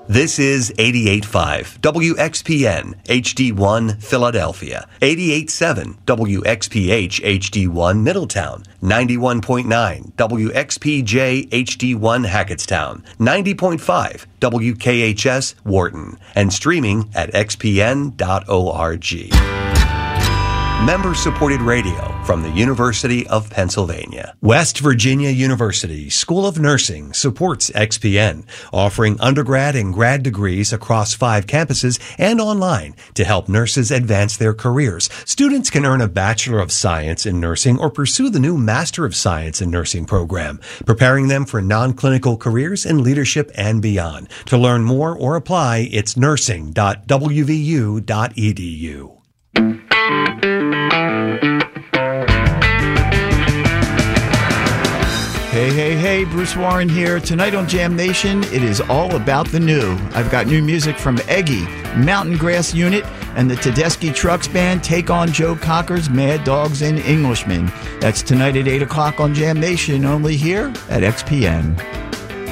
This is 88.5 WXPN HD1 Philadelphia, 88.7 WXPH HD1 Middletown, 91.9 WXPJ HD1 Hackettstown, 90.5 WKHS Wharton, and streaming at xpn.org. Member-supported radio from the University of Pennsylvania. West Virginia University School of Nursing supports XPN, offering undergrad and grad degrees across 5 campuses and online to help nurses advance their careers. Students can earn a Bachelor of Science in Nursing or pursue the new Master of Science in Nursing program, preparing them for non-clinical careers in leadership and beyond. To learn more or apply, it's nursing.wvu.edu. Hey, Bruce Warren here. Tonight on Jam Nation, it is all about the new. I've got new music from Eggy, Mountain Grass Unit, and the Tedeschi Trucks Band take on Joe Cocker's Mad Dogs and Englishmen. That's tonight at 8 o'clock on Jam Nation, only here at XPN.